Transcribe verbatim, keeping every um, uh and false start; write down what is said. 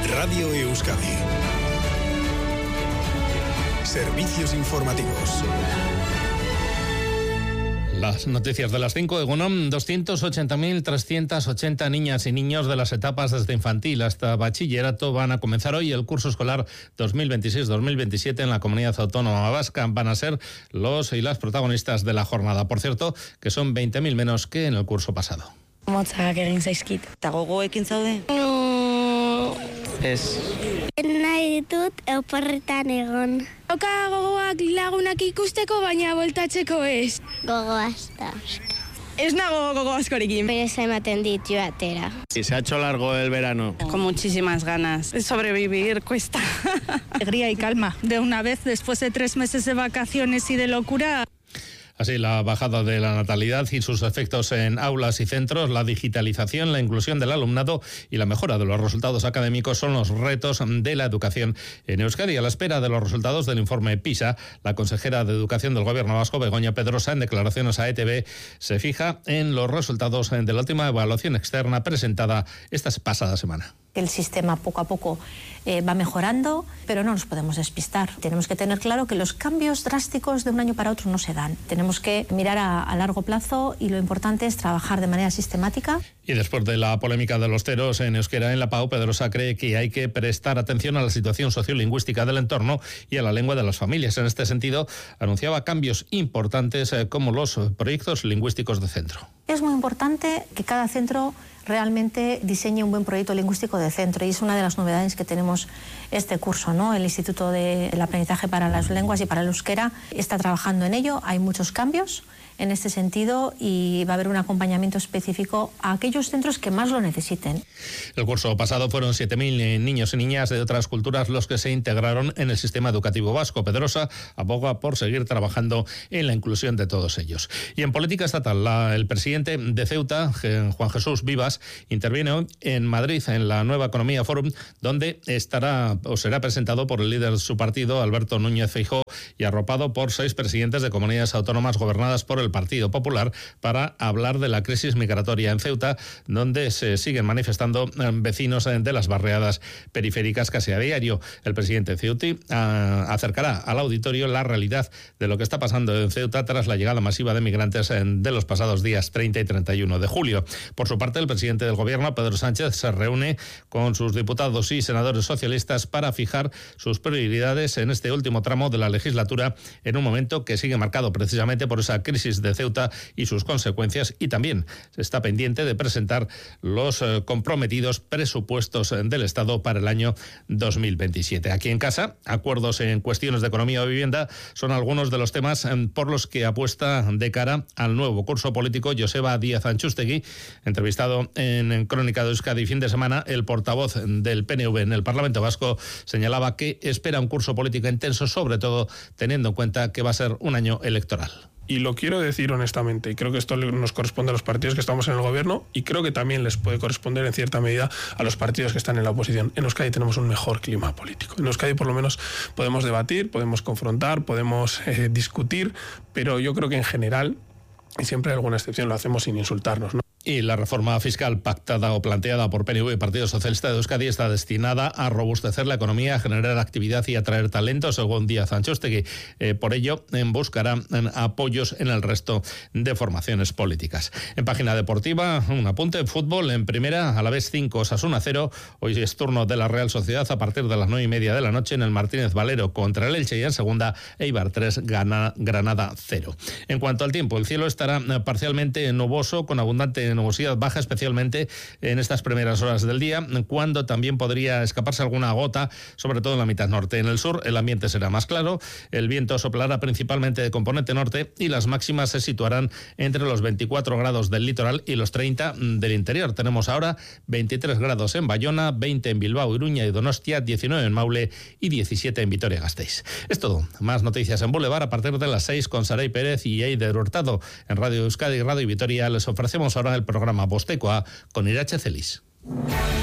Radio Euskadi. Servicios informativos. Las noticias de las cinco. Egunon, doscientos ochenta mil trescientos ochenta niñas y niños de las etapas desde infantil hasta bachillerato van a comenzar hoy el curso escolar dos mil veintiséis dos mil veintisiete en la Comunidad Autónoma Vasca. Van a ser los y las protagonistas de la jornada. Por cierto, que son veinte mil menos que en el curso pasado. Motzak egin zaizkit. Eta gogoekin zaude? No. Ez. Nahi ditut euporretan egon. Oka gogoak lagunak ikusteko, baina voltatzeko ez. Gogoaz da. Ez nago gogo askorikin. Pero se ematen dit joatera. Y se ha hecho largo el verano. Con muchísimas ganas. Sobrevivir cuesta. Alegría y calma. De una vez, después de tres meses de vacaciones y de locura. Así, la bajada de la natalidad y sus efectos en aulas y centros, la digitalización, la inclusión del alumnado y la mejora de los resultados académicos son los retos de la educación en Euskadi. A la espera de los resultados del informe PISA, la consejera de Educación del Gobierno vasco, Begoña Pedrosa, en declaraciones a E T V, se fija en los resultados de la última evaluación externa presentada esta pasada semana. El sistema poco a poco eh, va mejorando, pero no nos podemos despistar. Tenemos que tener claro que los cambios drásticos de un año para otro no se dan. Tenemos que mirar a, a largo plazo y lo importante es trabajar de manera sistemática. Y después de la polémica de los ceros en euskera en la P A U, Pedrosa cree que hay que prestar atención a la situación sociolingüística del entorno y a la lengua de las familias. En este sentido, anunciaba cambios importantes eh, como los proyectos lingüísticos de centro. Es muy importante que cada centro realmente diseñe un buen proyecto lingüístico de centro y es una de las novedades que tenemos este curso, ¿no? El Instituto del Aprendizaje para las Lenguas y para el Euskera está trabajando en ello. Hay muchos cambios en este sentido y va a haber un acompañamiento específico a aquellos centros que más lo necesiten. El curso pasado fueron siete mil niños y niñas de otras culturas los que se integraron en el sistema educativo vasco. Pedrosa aboga por seguir trabajando en la inclusión de todos ellos. Y en política estatal, la, el presidente de Ceuta, Juan Jesús Vivas, interviene hoy en Madrid en la Nueva Economía Forum, donde estará o será presentado por el líder de su partido, Alberto Núñez Feijóo, y arropado por seis presidentes de comunidades autónomas gobernadas por el Partido Popular para hablar de la crisis migratoria en Ceuta, donde se siguen manifestando vecinos de las barriadas periféricas casi a diario. El presidente ceutí acercará al auditorio la realidad de lo que está pasando en Ceuta tras la llegada masiva de migrantes de los pasados días treinta y treinta y uno de julio. Por su parte, el presidente del Gobierno, Pedro Sánchez, se reúne con sus diputados y senadores socialistas para fijar sus prioridades en este último tramo de la legislatura, en un momento que sigue marcado precisamente por esa crisis de Ceuta y sus consecuencias, y también está pendiente de presentar los eh, comprometidos presupuestos del Estado para el año dos mil veintisiete. Aquí en casa, acuerdos en cuestiones de economía o vivienda son algunos de los temas eh, por los que apuesta de cara al nuevo curso político Joseba Díaz Antxustegui. Entrevistado en, en Crónica de Euskadi fin de semana, el portavoz del P N V en el Parlamento Vasco señalaba que espera un curso político intenso, sobre todo teniendo en cuenta que va a ser un año electoral. Y lo quiero decir honestamente, y creo que esto nos corresponde a los partidos que estamos en el gobierno, y creo que también les puede corresponder en cierta medida a los partidos que están en la oposición. En Euskadi tenemos un mejor clima político. En Euskadi por lo menos podemos debatir, podemos confrontar, podemos eh, discutir, pero yo creo que en general, y siempre hay alguna excepción, lo hacemos sin insultarnos, ¿no? Y la reforma fiscal pactada o planteada por P N V y Partido Socialista de Euskadi está destinada a robustecer la economía, a generar actividad y atraer talento, según Díaz Antxustegui. Eh, por ello, buscará apoyos en el resto de formaciones políticas. En página deportiva, un apunte: fútbol en primera, Alavés cinco, Osasuna cero. Hoy es turno de la Real Sociedad a partir de las nueve y media de la noche en el Martínez Valero contra el Elche, y en segunda, Eibar tres, Granada cero. En cuanto al tiempo, el cielo estará parcialmente nuboso con abundante nubosidad baja, especialmente en estas primeras horas del día, cuando también podría escaparse alguna gota, sobre todo en la mitad norte. En el sur el ambiente será más claro, el viento soplará principalmente de componente norte y las máximas se situarán entre los veinticuatro grados del litoral y los treinta del interior. Tenemos ahora veintitrés grados en Bayona, veinte en Bilbao, Iruña y Donostia, diecinueve en Maule y diecisiete en Vitoria-Gasteiz. Es todo. Más noticias en Boulevard a partir de las seis con Saray Pérez y Eider Hurtado. En Radio Euskadi y Radio Vitoria les ofrecemos ahora el programa Bostekoa con Irache Celis.